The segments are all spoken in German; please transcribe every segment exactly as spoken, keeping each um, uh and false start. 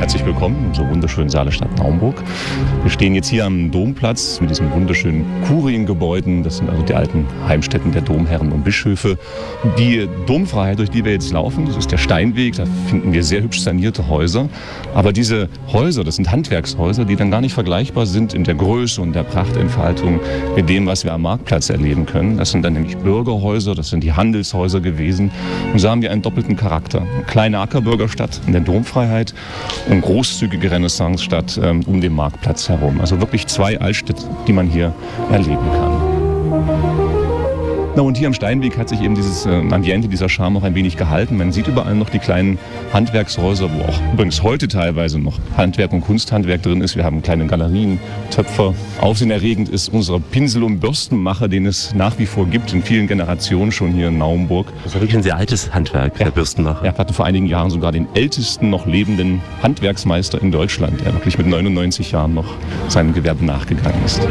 Herzlich willkommen in unserer wunderschönen Saalestadt Naumburg. Wir stehen jetzt hier am Domplatz mit diesen wunderschönen Kuriengebäuden. Das sind also die alten Heimstätten der Domherren und Bischöfe. Die Domfreiheit, durch die wir jetzt laufen, das ist der Steinweg. Da finden wir sehr hübsch sanierte Häuser. Aber diese Häuser, das sind Handwerkshäuser, die dann gar nicht vergleichbar sind in der Größe und der Prachtentfaltung mit dem, was wir am Marktplatz erleben können. Das sind dann nämlich Bürgerhäuser, das sind die Handelshäuser gewesen. Und so haben wir einen doppelten Charakter. Eine kleine Ackerbürgerstadt in der Domfreiheit und großzügige Renaissancestadt ähm, um den Marktplatz herum. Also wirklich zwei Altstädte, die man hier erleben kann. Na, und hier am Steinweg hat sich eben dieses äh, Ambiente, dieser Charme auch ein wenig gehalten. Man sieht überall noch die kleinen Handwerkshäuser, wo auch übrigens heute teilweise noch Handwerk und Kunsthandwerk drin ist. Wir haben kleine Galerien, Töpfer. Aufsehenerregend ist unser Pinsel- und Bürstenmacher, den es nach wie vor gibt, in vielen Generationen schon hier in Naumburg. Das ist wirklich ein sehr altes Handwerk, ja. Der Bürstenmacher. Er hatte vor einigen Jahren sogar den ältesten noch lebenden Handwerksmeister in Deutschland, der wirklich mit neunundneunzig Jahren noch seinem Gewerbe nachgegangen ist.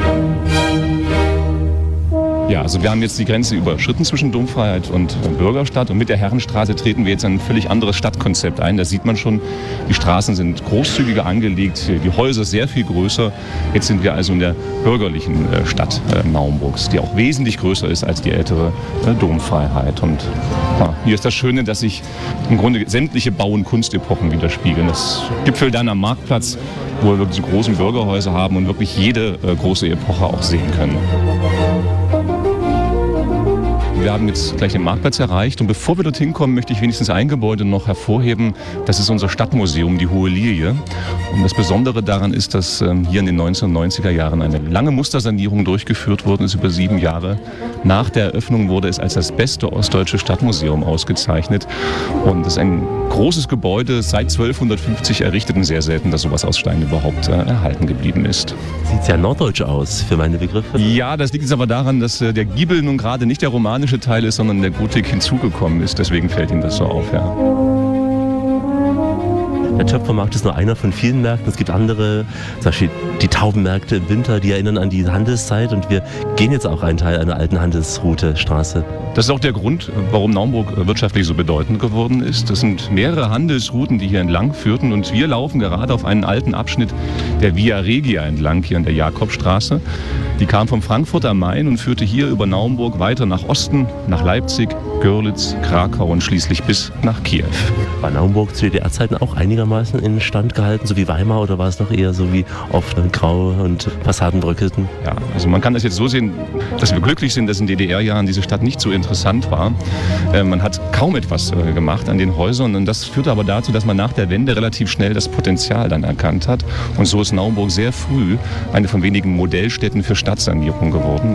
Ja, also wir haben jetzt die Grenze überschritten zwischen Domfreiheit und Bürgerstadt und mit der Herrenstraße treten wir jetzt ein völlig anderes Stadtkonzept ein. Da sieht man schon, die Straßen sind großzügiger angelegt, die Häuser sehr viel größer. Jetzt sind wir also in der bürgerlichen Stadt Naumburgs, die auch wesentlich größer ist als die ältere Domfreiheit. Und ja, hier ist das Schöne, dass sich im Grunde sämtliche Bau- und Kunstepochen widerspiegeln. Das gipfelt dann am Marktplatz, wo wir wirklich großen Bürgerhäuser haben und wirklich jede große Epoche auch sehen können. Wir haben jetzt gleich den Marktplatz erreicht und bevor wir dorthin kommen, möchte ich wenigstens ein Gebäude noch hervorheben. Das ist unser Stadtmuseum, die Hohe Lilie. Und das Besondere daran ist, dass ähm, hier in den neunzehnhundertneunziger Jahren eine lange Mustersanierung durchgeführt worden ist, über sieben Jahre. Nach der Eröffnung wurde es als das beste ostdeutsche Stadtmuseum ausgezeichnet. Und das ist ein großes Gebäude, seit zwölfhundertfünfzig errichtet und sehr selten, dass sowas aus Stein überhaupt äh, erhalten geblieben ist. Sieht sehr norddeutsch aus, für meine Begriffe. Ja, das liegt jetzt aber daran, dass äh, der Giebel nun gerade nicht der romanische Teil ist, sondern der Gotik hinzugekommen ist. Deswegen fällt Ihnen das so auf, ja. Der Töpfermarkt ist nur einer von vielen Märkten. Es gibt andere, zum Beispiel die Taubenmärkte im Winter, die erinnern an die Handelszeit. Und wir gehen jetzt auch einen Teil einer alten Handelsroute, Straße. Das ist auch der Grund, warum Naumburg wirtschaftlich so bedeutend geworden ist. Das sind mehrere Handelsrouten, die hier entlang führten. Und wir laufen gerade auf einen alten Abschnitt der Via Regia entlang, hier an der Jakobstraße. Die kam von Frankfurt am Main und führte hier über Naumburg weiter nach Osten, nach Leipzig, Görlitz, Krakau und schließlich bis nach Kiew. War Naumburg zu D D R-Zeiten auch einigermaßen in Stand gehalten, so wie Weimar, oder war es noch eher so wie oft grau und Fassaden bröckelten? Ja, also man kann das jetzt so sehen, dass wir glücklich sind, dass in D D R-Jahren diese Stadt nicht so interessant war. Äh, man hat kaum etwas äh, gemacht an den Häusern und das führte aber dazu, dass man nach der Wende relativ schnell das Potenzial dann erkannt hat. Und so ist Naumburg sehr früh eine von wenigen Modellstädten für Stadtsanierung geworden.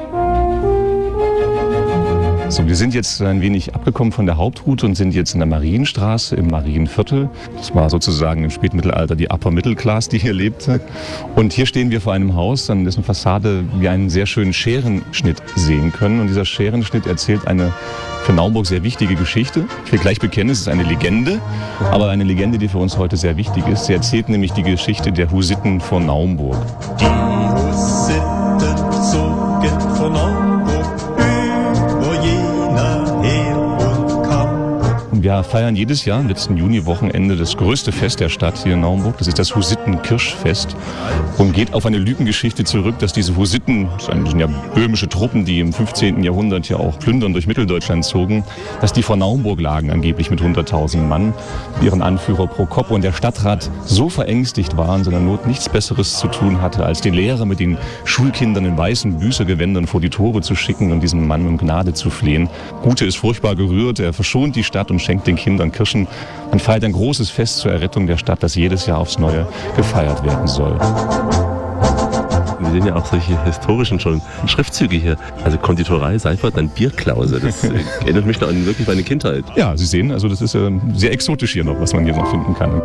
So, wir sind jetzt ein wenig abgekommen von der Hauptroute und sind jetzt in der Marienstraße im Marienviertel. Das war sozusagen im Spätmittelalter die Upper Middle Class, die hier lebte. Und hier stehen wir vor einem Haus, an dessen Fassade wir einen sehr schönen Scherenschnitt sehen können. Und dieser Scherenschnitt erzählt eine für Naumburg sehr wichtige Geschichte. Ich will gleich bekennen, es ist eine Legende, aber eine Legende, die für uns heute sehr wichtig ist. Sie erzählt nämlich die Geschichte der Hussiten von Naumburg. Die Hussiten zogen von Naumburg über Jena her und Kamm. Und wir feiern jedes Jahr am letzten Juni-Wochenende das größte Fest der Stadt hier in Naumburg. Das ist das Hussiten-Kirschfest und geht auf eine Lügengeschichte zurück, dass diese Hussiten, das sind ja böhmische Truppen, die im fünfzehnten Jahrhundert ja auch plündern durch Mitteldeutschland zogen, dass die vor Naumburg lagen, angeblich mit hunderttausend Mann. Ihren Anführer Prokop und der Stadtrat so verängstigt war, in seiner Not nichts Besseres zu tun hatte, als den Lehrer mit den Schulkindern in weißen Büßergewändern vor die Tore zu schicken und diesem Mann um Gnade zu flehen. Gute ist furchtbar gerührt, er verschont die Stadt und schenkt den Kindern Kirschen. Man feiert ein großes Fest zur Errettung der Stadt, das jedes Jahr aufs Neue gefeiert werden soll. Wir sehen ja auch solche historischen schon Schriftzüge hier. Also Konditorei, Seifert, dann Bierklause. Das erinnert mich noch an wirklich meine Kindheit. Ja, Sie sehen, also das ist äh, sehr exotisch hier noch, was man hier noch finden kann.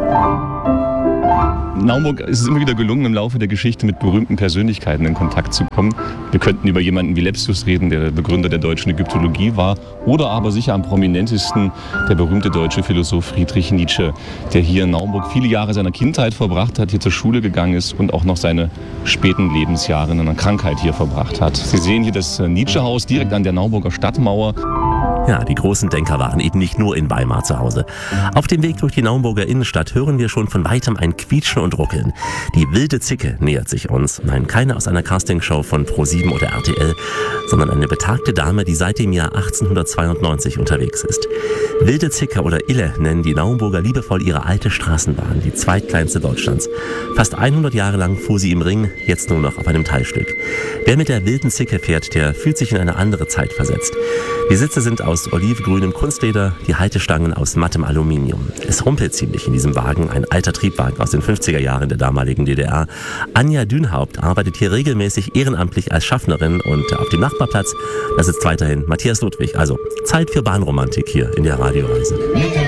Naumburg ist es immer wieder gelungen, im Laufe der Geschichte mit berühmten Persönlichkeiten in Kontakt zu kommen. Wir könnten über jemanden wie Lepsius reden, der Begründer der deutschen Ägyptologie war, oder aber sicher am prominentesten der berühmte deutsche Philosoph Friedrich Nietzsche, der hier in Naumburg viele Jahre seiner Kindheit verbracht hat, hier zur Schule gegangen ist und auch noch seine späten Lebensjahre in einer Krankheit hier verbracht hat. Sie sehen hier das Nietzsche-Haus direkt an der Naumburger Stadtmauer. Ja, die großen Denker waren eben nicht nur in Weimar zu Hause. Auf dem Weg durch die Naumburger Innenstadt hören wir schon von weitem ein Quietschen und Ruckeln. Die wilde Zicke nähert sich uns. Nein, keine aus einer Castingshow von ProSieben oder R T L, sondern eine betagte Dame, die seit dem Jahr achtzehnhundertzweiundneunzig unterwegs ist. Wilde Zicke oder Ille nennen die Naumburger liebevoll ihre alte Straßenbahn, die zweitkleinste Deutschlands. Fast hundert Jahre lang fuhr sie im Ring, jetzt nur noch auf einem Teilstück. Wer mit der wilden Zicke fährt, der fühlt sich in eine andere Zeit versetzt. Die Sitze sind aus olivgrünem Kunstleder, die Haltestangen aus mattem Aluminium. Es rumpelt ziemlich in diesem Wagen, ein alter Triebwagen aus den fünfziger Jahren der damaligen D D R. Anja Dünhaupt arbeitet hier regelmäßig ehrenamtlich als Schaffnerin und auf dem Nachbarplatz, da sitzt weiterhin Matthias Ludwig. Also Zeit für Bahnromantik hier in der Radioreise.